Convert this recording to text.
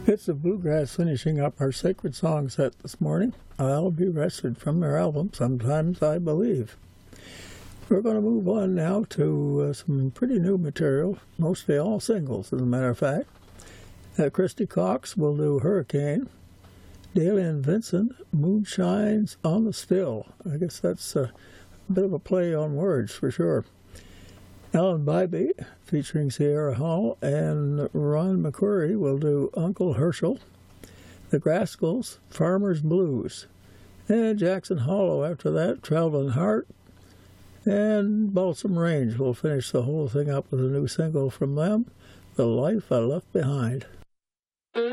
It's the Bluegrass finishing up our sacred song set this morning. I'll be rested from their album, Sometimes I Believe. We're going to move on now to some pretty new material, mostly all singles, as a matter of fact. Christy Cox will do Hurricane. Daly and Vincent, Moonshines on the Still. I guess that's a bit of a play on words for sure. Alan Bybee, featuring Sierra Hall, and Ron McQuarrie will do Uncle Herschel. The Grascals, Farmer's Blues. And Jackson Hollow after that, Traveling Heart. And Balsam Range will finish the whole thing up with a new single from them, The Life I Left Behind.